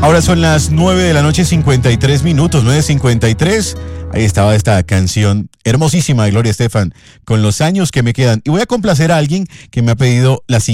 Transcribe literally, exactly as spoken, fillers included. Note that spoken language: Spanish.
Ahora son las nueve de la noche, cincuenta y tres minutos, nueve cincuenta y tres. Ahí estaba esta canción hermosísima de Gloria Estefan, con los años que me quedan. Y voy a complacer a alguien que me ha pedido la siguiente.